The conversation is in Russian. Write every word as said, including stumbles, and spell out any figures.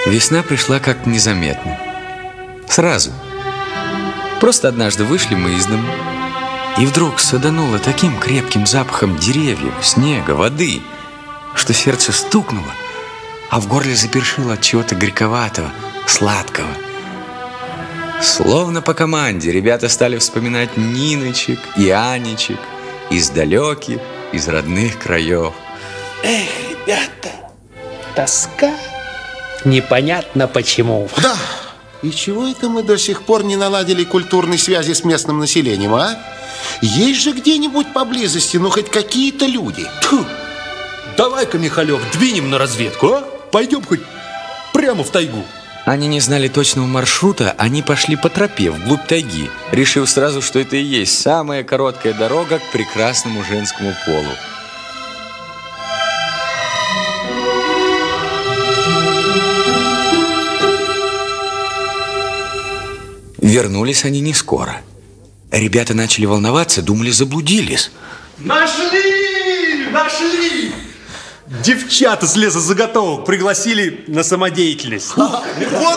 Весна пришла как-то незаметно. Сразу. Просто однажды вышли мы из дома, и вдруг садануло таким крепким запахом деревьев, снега, воды, что сердце стукнуло, а в горле запершило от чего-то горьковатого, сладкого. Словно по команде ребята стали вспоминать Ниночек и Анечек из далеких, из родных краев. Эх, ребята, тоска. Непонятно почему. Да, и чего это мы до сих пор не наладили культурной связи с местным населением, а? Есть же где-нибудь поблизости, ну, хоть какие-то люди. Тьфу. Давай-ка, Михалев, двинем на разведку, а? Пойдем хоть прямо в тайгу. Они не знали точного маршрута, они пошли по тропе вглубь тайги, решив сразу, что это и есть самая короткая дорога к прекрасному женскому полу. Вернулись они не скоро. Ребята начали волноваться, думали, заблудились. Нашли! Нашли! Девчата с лесозаготовок пригласили на самодеятельность. Вот